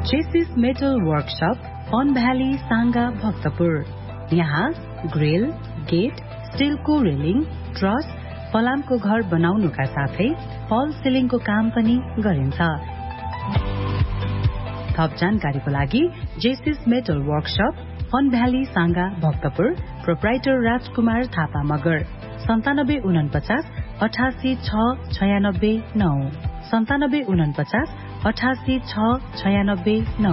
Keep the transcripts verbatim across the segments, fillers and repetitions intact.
जेसिस metal workshop on valley Sanga Bhaktapur. यहाँ grill, get, स्टिलको railing, truss, फलामको घर बनाउनुका साथै फल सिलिङको काम पनि गरिन्छ। थप जानकारीको लागि जेसिस metal workshop on valley Sanga Bhaktapur, proprietor राजकुमार थापा मगर, सन्तानब्बे उनपचास अठासी छ छयानब्बे नौ सन्तानब्बे उनपचास अठासी छ छयानब्बे नौ।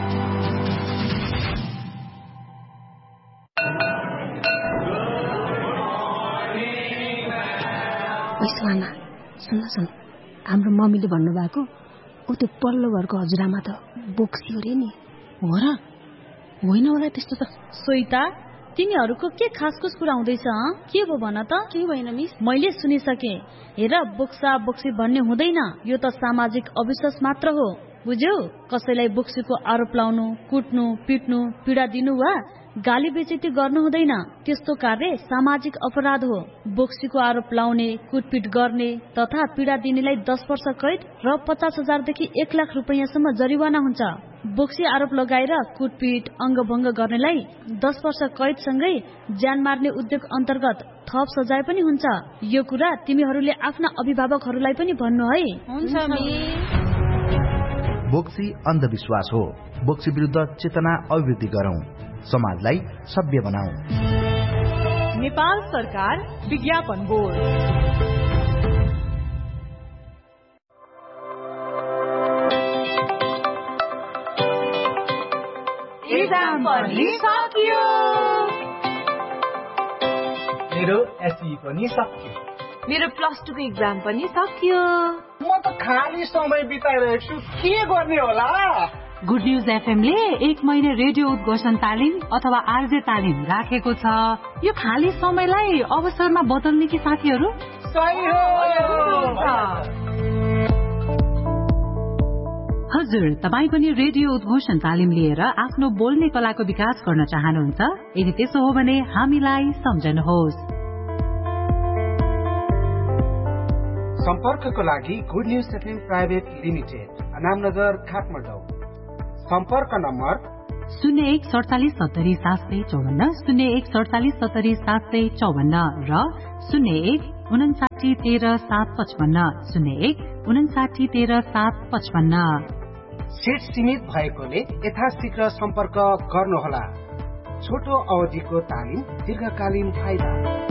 आमा सुन सुन, हाम्रो मम्मीले भन्नुभएको ऊ त्यो पल्लो घरको हजुरआमा त बोक्सियो रे नि। हो र? होइन होला त्यस्तो त। सोइता, तिनीहरूको के खासखुस कुरा हुँदैछ? के भो भन त? के भएन मिस? मैले सुनिसके। हेर, बोक्सा बोक्सी भन्ने हुँदैन, यो त सामाजिक अविश्वास मात्र हो, बुझ्यौ? कसैलाई बोक्सीको आरोप लाउनु, कुट्नु, पिट्नु, पीडा दिनु वा गाली बेइज्जती गर्नु हुँदैन। त्यस्तो कार्य सामाजिक अपराध हो। बोक्सीको आरोप लाउने, कुटपिट गर्ने तथा पीडा दिनेलाई दस वर्ष कैद र पचास हजारदेखि एक लाख रुपियाँसम्म जरिवाना हुन्छ। बोक्सी आरोप लगाएर कुटपिट, अङ्गभङ्ग गर्नेलाई दस वर्ष कैदसँगै ज्यान मार्ने उद्योग अन्तर्गत थप सजाय पनि हुन्छ। यो कुरा तिमीहरूले आफ्ना अभिभावकहरूलाई पनि भन्नु है। हुन्छ मिस। बोक्सी अन्धविश्वास हो। बोक्सी विरुद्ध चेतना अभिवृद्धि गरौं, समाजलाई सभ्य बनाऊ। नेपाल सरकार विज्ञापन बोर्ड। एक्जाम पनि सकियो, मेरो एसई पनि सकियो, मेरो प्लस टू को एक्जाम पनि सकियो। म त खाली समय बिताइरहेको छु, के गर्ने होला? गुड न्यूज एफएमले एक महिने रेडियो उद्घोषण तालिम अथवा आरजे तालिम राखेको छ। यो खाली समयलाई अवसरमा बदल्ने कि साथीहरू? सही हो। हजुर, तपाईँ पनि रेडियो उद्घोषण तालिम लिएर आफ्नो बोल्ने कलाको विकास गर्न चाहनुहुन्छ? यदि त्यसो हो भने हामीलाई सम्झनुहोस्। सम्पर्कको लागि good news FM private limited, नामनगर, Kathmandu. सम्पर्क नम्बर शून्य एक सडचालिस सत्तरी सात सय चौवन्न शून्य एक सडचालिस सत्तरी सात सय चौवन्न र शून्य एक उनासाठी तेह्र सात पचपन्न शून्य एक उनासाठी तेह्र सात पचपन्न। सीट सीमित भएकोले यथाशीघ्र सम्पर्क गर्नुहोला। छोटो अवधिको तालिम, दीर्घकालीन फाइदा।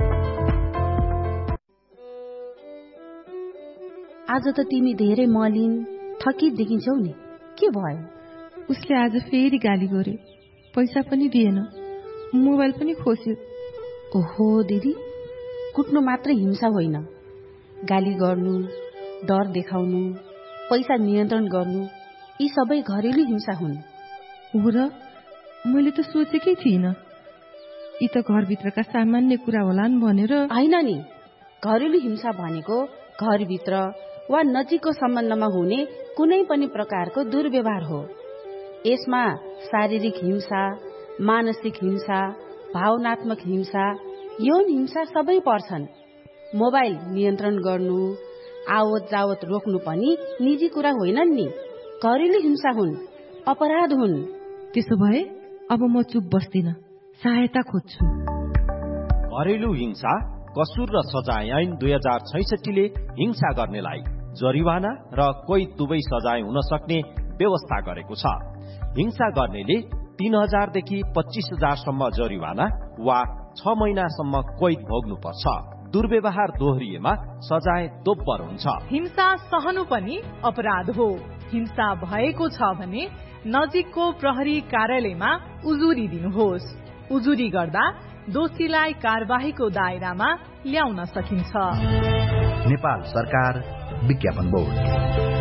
आज त तिमी धेरै मलिन थकित देखिन्छौ नि, के भयो? उसले आज फेरि गाली गर्यो, पैसा पनि दिएन, मोबाइल पनि खोस्यो। ओहो दिदी, कुट्नु मात्रै हिंसा होइन, गाली गर्नु, डर देखाउनु, पैसा नियन्त्रण गर्नु, यी सबै घरेलु हिंसा हुन्। हो र? मैले त सोचेकै थिइनँ। यी त घरभित्रका सामान्य कुरा होलान् भनेर। होइन नि, घरेलु हिंसा भनेको घरभित्र वा नजिकको सम्बन्धमा हुने कुनै पनि प्रकारको दुर्व्यवहार हो। यसमा शारीरिक हिंसा, मानसिक हिंसा, भावनात्मक हिंसा, यौन हिंसा सबै पर्छन्। मोबाइल नियन्त्रण गर्नु, आवत जावत रोक्नु पनि निजी कुरा होइनन् नि, घरेलु हिंसा हुन्, अपराध हुन्। त्यसो भए अब म चुप बस्दिन, सहायता खोज्छु। घरेलु हिंसा कसुर र सजाय ऐन दुई हजार छैसठीले हिंसा गर्नेलाई जरिवाना र कोही दुवै सजाय हुन सक्ने व्यवस्था गरेको छ। हिंसा गर्नेले तीन हजारदेखि पच्चीस हजारसम्म जरिवाना वा छ महिनासम्म कैद भोग्नुपर्छ। दुर्व्यवहार दोहोरिएमा सजाय दोब्बर हुन्छ। हिंसा सहनु पनि अपराध हो। हिंसा भएको छ भने नजिकको प्रहरी कार्यालयमा उजुरी दिनुहोस्। उजुरी गर्दा दोषीलाई कारबाहीको दायरामा ल्याउन सकिन्छ। नेपाल सरकार विज्ञापन बोर्ड।